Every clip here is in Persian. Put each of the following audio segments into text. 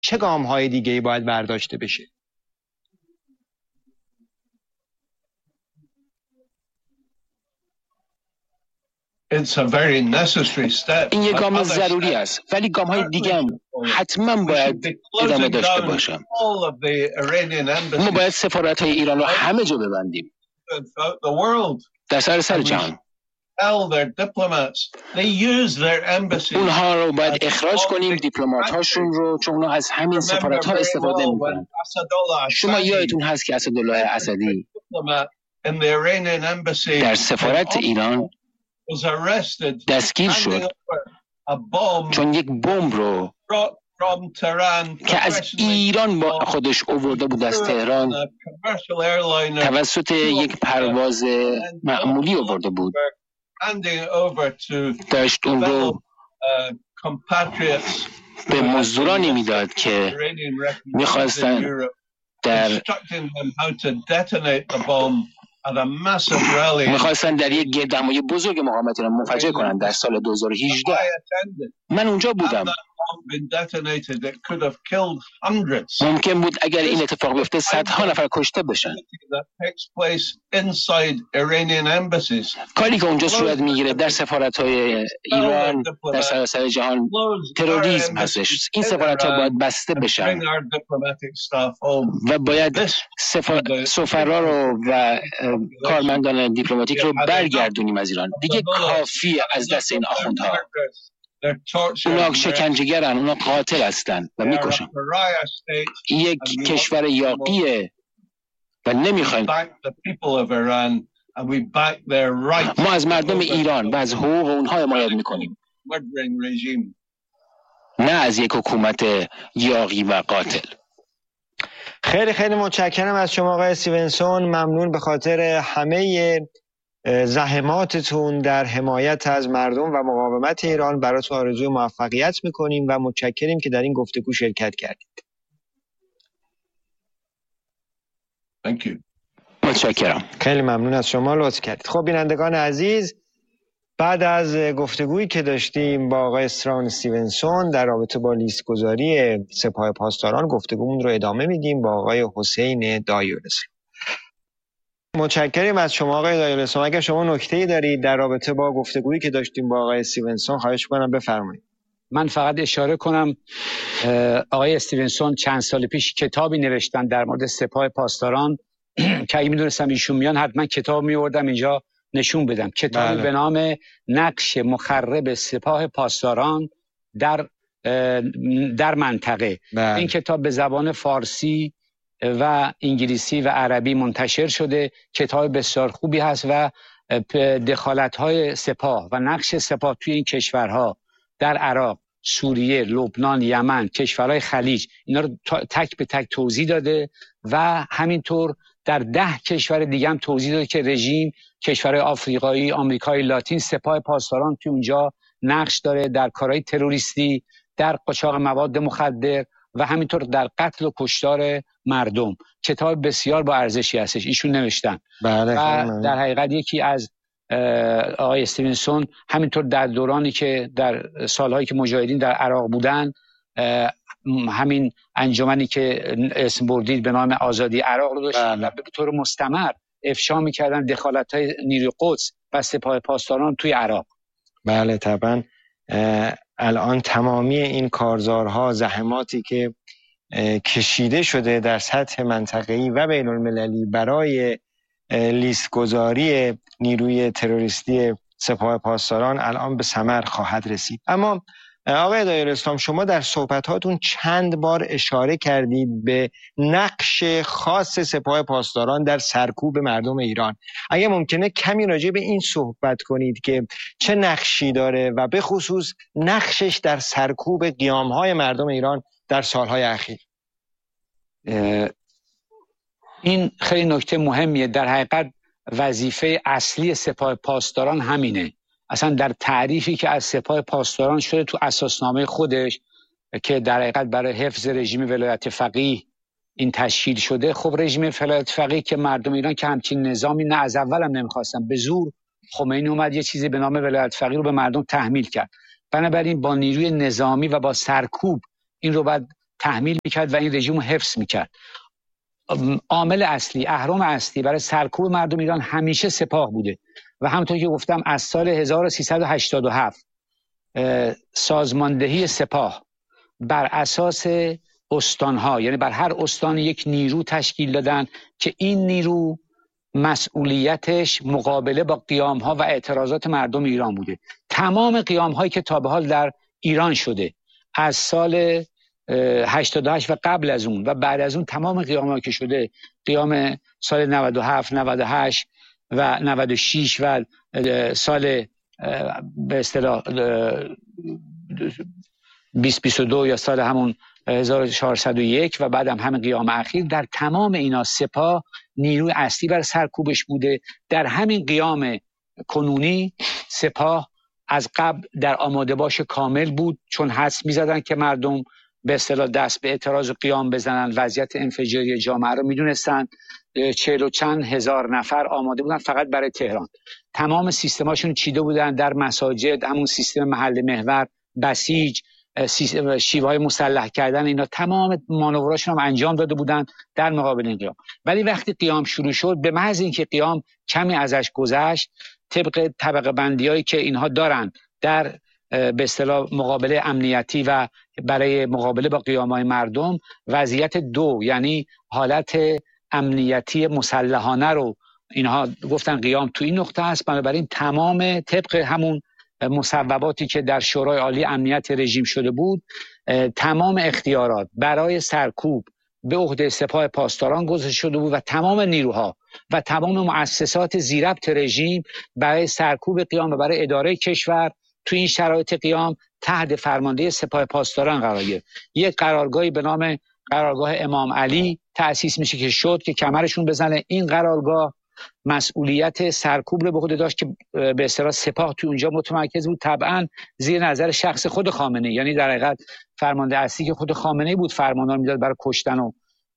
چه گام‌های دیگه‌ای باید برداشته بشه؟ این یک گام ضروری است، ولی گام‌های دیگه هم حتما باید ادامه داشته باشم. ما باید سفارت‌های ایران رو همه جا ببندیم، در سراسر جهان. اونها رو باید اخراج کنیم، دیپلمات‌هاشون رو، چون اونها از همین سفارت‌ها استفاده می‌کنن. شما یادتون هست که اسدالله اسدی در سفارت ایران دستگیر شد چون یک بمب رو که از ایران با خودش آورده بود از تهران توسط یک پرواز معمولی آورده بود، داشت اون رو به مزدورانی میداد که میخواستن در یک گردهمایی بزرگ مقاومت ایران منفجر کنند در سال 2018. من اونجا بودم. ممکن بود اگر این اتفاق بیفته صدها نفر کشته بشن. کاری که اونجا صورت میگیره در سفارت‌های ایران در سراسر جهان تروریسم هستش. این سفارت‌ها باید بسته بشن و باید سفرا رو و کارمندان دیپلماتیک رو برگردونیم از ایران. دیگه کافیه از دست این آخوندها. اونا شکنجه‌گرن، اونا قاتل هستن و میکشن. یک کشور یاغیه و نمیخوایم. ما از مردم ایران و از حقوق اونها حمایت میکنیم، نه از یک حکومت یاغی و قاتل. خیلی خیلی متشکرم از شما آقای استیونسون. ممنون به خاطر همه زحماتتون در حمایت از مردم و مقاومت ایران. براتون آرزوی موفقیت میکنیم و متشکریم که در این گفتگو شرکت کردید. Thank you. متشکرم. خیلی ممنون از شما، لطف کردید. خب بینندگان عزیز، بعد از گفتگویی که داشتیم با آقای استران استیونسون در رابطه با لیست گذاری سپاه پاسداران، گفتگومون رو ادامه میدیم با آقای حسین دایالاسلام. متشکرم از شما آقای دایالاسلام. اگر شما نکته‌ای دارید در رابطه با گفتگویی که داشتیم با آقای استیونسون، خواهش می‌کنم بفرمایید. من فقط اشاره کنم آقای استیونسون چند سال پیش کتابی نوشتن در مورد سپاه پاسداران که اگه می‌دونستم ایشون میان حتما کتاب می‌آوردم اینجا نشون بدم. کتابی به نام نقش مخرب سپاه پاسداران در منطقه. این کتاب به زبان فارسی و انگلیسی و عربی منتشر شده. کتاب بسیار خوبی هست و دخالت‌های سپاه و نقش سپاه توی این کشورها در عراق، سوریه، لبنان، یمن، کشورهای خلیج، اینا رو تک به تک توضیح داده و همینطور در 10 کشور دیگه هم توضیح داده که رژیم، کشورهای آفریقایی، آمریکای لاتین، سپاه پاسداران توی اونجا نقش داره در کارهای تروریستی، در قاچاق مواد مخدر و همینطور در قتل و کشتار مردم. کتاب بسیار با ارزشی هستش، ایشون نوشتن. بله. و در حقیقت یکی از آقای استیونسون همینطور در دورانی که در سالهایی که مجاهدین در عراق بودن، همین انجمنی که اسم بردید به نام آزادی عراق رو داشتن و به طور مستمر افشا می‌کردن دخالت‌های نیروی قدس و سپاه پاسداران توی عراق. بله طبعا. الان تمامی این کارزارها، زحماتی که کشیده شده در سطح منطقه‌ای و بین‌المللی برای لیست گذاری نیروی تروریستی سپاه پاسداران الان به ثمر خواهد رسید. اما آقای دایالاسلام، شما در صحبتاتون چند بار اشاره کردید به نقش خاص سپاه پاسداران در سرکوب مردم ایران. اگه ممکنه کمی راجع به این صحبت کنید که چه نقشی داره و به خصوص نقشش در سرکوب قیام‌های مردم ایران در سالهای اخیر. این خیلی نکته مهمیه. در حقیقت وظیفه اصلی سپاه پاسداران همینه. اصلا در تعریفی که از سپاه پاسداران شده تو اساسنامه خودش که در حقیقت برای حفظ رژیم ولایت فقیه این تشکیل شده، خب رژیم ولایت فقیه که مردم ایران که همچین نظامی نه از اول هم نمیخواستن، به زور خمینی اومد یه چیزی به نام ولایت فقیه رو به مردم تحمیل کرد. بنابراین با نیروی نظامی و با سرکوب این رو باید تحمیل میکرد و این رژیم رو حفظ میکرد. عامل اصلی، اهرم اصلی برای سرکوب مردم ایران همیشه سپاه بوده و همونطور که گفتم از سال 1387 سازماندهی سپاه بر اساس استانها، یعنی بر هر استان یک نیرو تشکیل دادن که این نیرو مسئولیتش مقابله با قیامها و اعتراضات مردم ایران بوده. تمام قیامهایی که تا به حال در ایران شده از سال 88 و قبل از اون و بعد از اون، تمام قیامهایی که شده، قیام سال 97 98 و 96 و سال به اصطلاح 2022 یا سال همون 1401 و بعد هم همین قیام اخیر، در تمام اینا سپاه نیروی اصلی بر سرکوبش بوده. در همین قیام کنونی سپاه از قبل در آماده باش کامل بود، چون حدس می‌زدن که مردم به اصطلاح دست به اعتراض و قیام بزنن. وضعیت انفجاری جامعه رو میدونستن. 40 و چند هزار نفر آماده بودن فقط برای تهران. تمام سیستماشون چیده بودن در مساجد، همون سیستم محل محور، بسیج، شیوه‌های مسلح کردن، اینا تمام مانوراشون هم انجام داده بودن در مقابل این قیام. ولی وقتی قیام شروع شد، به محض اینکه قیام کمی ازش گذشت، طبق طبقه بندی‌هایی که اینها دارن در به اصطلاح مقابله امنیتی و برای مقابله با قیام‌های مردم، وضعیت دو، یعنی حالت امنیتی مسلحانه رو اینها گفتن قیام تو این نقطه است. بنابراین تمام طبق همون مصوباتی که در شورای عالی امنیت رژیم شده بود، تمام اختیارات برای سرکوب به عهده سپاه پاسداران گذاشته شده بود و تمام نیروها و تمام مؤسسات زیربط رژیم برای سرکوب قیام و برای اداره کشور تو این شرایط قیام تحت فرماندهی سپاه پاسداران قرار گرفت. یک قرارگاهی به نام قرارگاه امام علی تأسیس میشه که شد که کمرشون بزنه. این قرارگاه مسئولیت سرکوب رو به خود داشت که به اصطلاح سپاه تو اونجا متمرکز بود، طبعا زیر نظر شخص خود خامنه‌ای. یعنی در حقیقت فرمانده اصلی که خود خامنه‌ای بود فرمان‌ها میداد برای کشتن و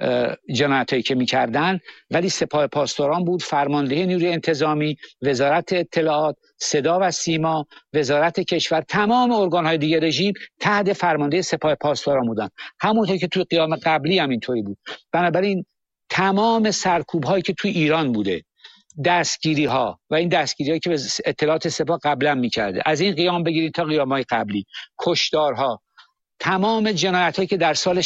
جنایتایی که میکردن، ولی سپاه پاسداران بود، فرمانده نیروی انتظامی، وزارت اطلاعات، صدا و سیما، وزارت کشور، تمام ارگان‌های دیگر رژیم تحت فرمانده سپاه پاسداران بودن، همونطور که توی قیام قبلی هم اینطوری بود. بنابراین تمام سرکوب‌هایی که توی ایران بوده، دستگیری‌ها و این دستگیری‌هایی که به اطلاعات سپاه قبلا میکرده، از این قیام بگیرید تا قیام‌های قبلی، کشتارها، تمام جنایت‌هایی که در سال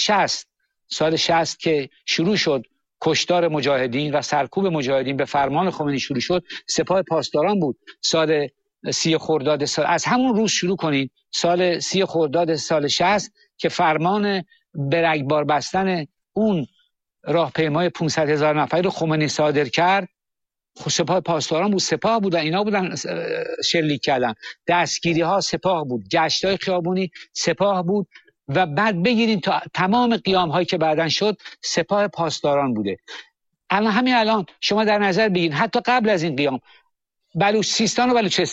60 که شروع شد، کشتار مجاهدین و سرکوب مجاهدین به فرمان خمینی شروع شد، سپاه پاسداران بود. سال 30 خرداد از همون روز شروع کنید، سال 30 خرداد سال 60 که فرمان به رگبار بستن اون راهپیمای 500,000 نفری رو خمینی صادر کرد، سپاه پاسداران بود، سپاه بودن، اینا بودن شلیک کردن. دستگیری ها سپاه بود، گشت های خیابونی سپاه بود و بعد بگیریم تا تمام قیام هایی که بعدن شد سپاه پاسداران بوده. همین الان شما در نظر بگیرید، حتی قبل از این قیام سیستان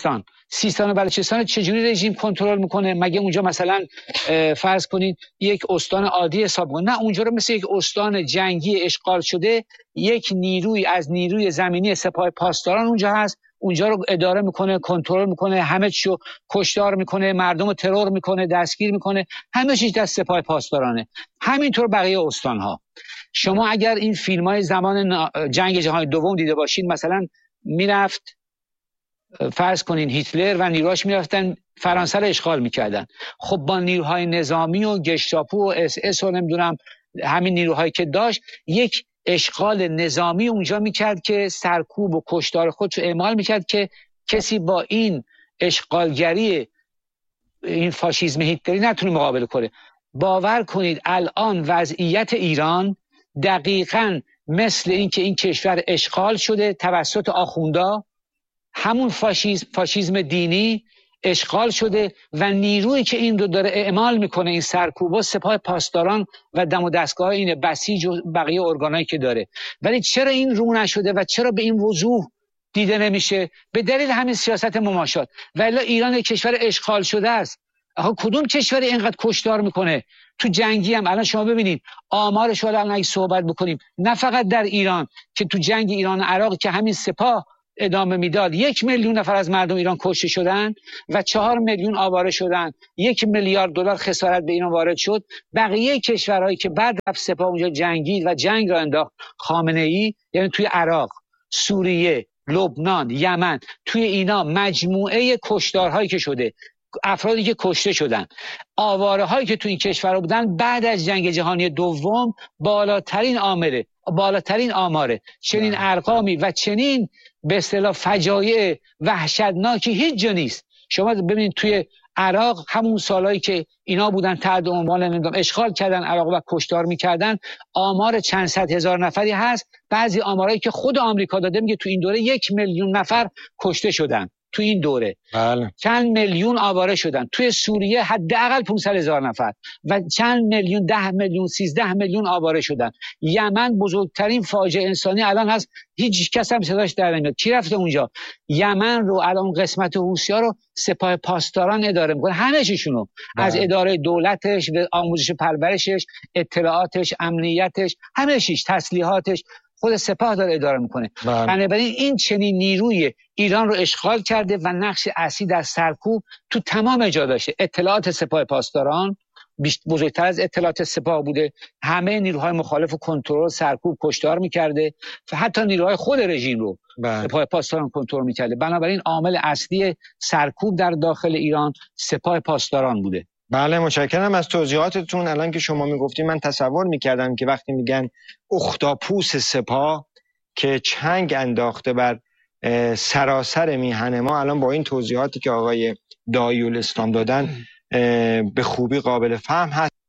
و بلوچستان چجوری رژیم کنترل میکنه؟ مگه اونجا مثلا فرض کنید یک استان عادی حساب کنید؟ نه، اونجا رو مثل یک استان جنگی اشغال شده، یک نیروی از نیروی زمینی سپاه پاسداران اونجا هست، اونجا رو اداره میکنه، کنترل میکنه، همه چیو کشتار میکنه، مردم رو ترور میکنه، دستگیر میکنه، همه چیز دست سپاه پاسدارانه. همینطور بقیه استانها. شما اگر این فیلم‌های زمان جنگ جهانی دوم دیده باشین، مثلا میرفت فرض کنین هیتلر و نیروهاش میرفتن فرانسه رو اشغال میکردن، خب با نیروهای نظامی و گشتاپو و اس اس و نمیدونم همین نیروهایی که داشت، یک اشغال نظامی اونجا میکرد که سرکوب و کشتار خودش رو اعمال میکرد که کسی با این اشغالگری، این فاشیسم هیتلری نتونه مقابله کنه. باور کنید الان وضعیت ایران دقیقاً مثل این که این کشور اشغال شده توسط آخوندا، همون فاشیسم دینی اشغال شده و نیرویی که این رو داره اعمال میکنه، این سرکوبا، سپاه پاسداران و دم و دستگاه اینه، بسیج و بقیه ارگانایی که داره. ولی چرا این رو نشده و چرا به این وضوح دیده نمیشه؟ به دلیل همین سیاست مماشات. ولی ایران کشور اشغال شده است. آخه کدوم کشور اینقدر کشتار میکنه؟ تو جنگی هم الان شما ببینید آمارش رو الان اگه صحبت بکنیم، نه فقط در ایران که تو جنگ ایران و عراق که همین سپاه ادامه میداد 1 میلیون نفر از مردم ایران کشته شدن و 4 میلیون آواره شدن، 1 میلیارد دلار خسارت به ایران وارد شد. بقیه کشورهایی که بعد رفت سپاه اونجا جنگید و جنگ را انداخت خامنه ای، یعنی توی عراق، سوریه، لبنان، یمن، توی اینا مجموعه کشتارهایی که شده، افرادی که کشته شدن، آواره هایی که تو این کشورها بودن بعد از جنگ جهانی دوم بالاترین آماره. چنین ارقامی و چنین به اصطلاح فجایع وحشتناکی هیچ جا نیست. شما ببینید توی عراق همون سالایی که اینا بودن تحت عنوان اشغال کردن عراق و کشتار میکردن، آمار چند صد هزار نفری هست. بعضی آمارایی که خود آمریکا داده میگه تو این دوره 1 میلیون نفر کشته شدن تو این دوره. بله. چند میلیون آواره شدن. توی سوریه حداقل 500,000 نفر و چند میلیون، 10 میلیون، 13 میلیون آواره شدن. یمن بزرگترین فاجعه انسانی الان هست، هیچ کس هم صداش در نمیاد. کی رفته اونجا؟ یمن رو الان قسمت حوثی‌ها رو سپاه پاسداران اداره میکنه، همه چیشونو، از اداره دولتش به آموزش پرورشش، اطلاعاتش، امنیتش، همه چیش، تسلیحاتش خود سپاه داره اداره میکنه. بنابراین این چنین نیروی ایران رو اشغال کرده و نقش اصلی در سرکوب تو تمام جا داشته. اطلاعات سپاه پاسداران بزرگتر از اطلاعات سپاه بوده، همه نیروهای مخالف و کنترل، سرکوب، کشتار میکرده و حتی نیروهای خود رژیم رو سپاه پاسداران کنترل میکرده. بنابراین عامل اصلی سرکوب در داخل ایران سپاه پاسداران بوده. بله، متشکرم از توضیحاتتون. الان که شما میگفتین من تصور میکردم که وقتی میگن اختاپوس سپاه که چنگ انداخته بر سراسر میهن ما، الان با این توضیحاتی که آقای داعی‌الاسلام دادن به خوبی قابل فهم هست.